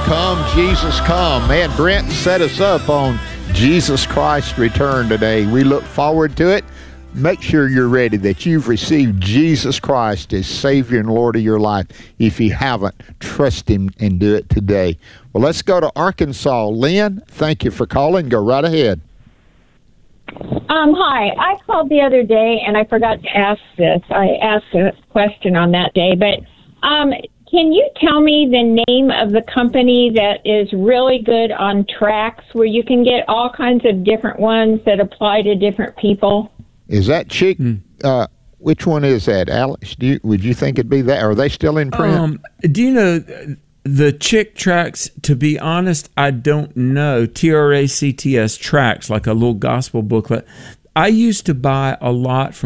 come, Jesus come. Man, Brent set us up on Jesus Christ's return today. We look forward to it. Make sure you're ready, that you've received Jesus Christ as Savior and Lord of your life. If you haven't, trust Him and do it today. Well, let's go to Arkansas. Lynn, thank you for calling. Go right ahead. Hi. I called the other day, and I forgot to ask this. I asked a question on that day, but can you tell me the name of the company that is really good on tracks, where you can get all kinds of different ones that apply to different people? Is that Chick? Which one is that, Alex? Would you think it'd be that? Are they still in print? Do you know the Chick tracks? To be honest, I don't know. TRACTS tracks, like a little gospel booklet. I used to buy a lot from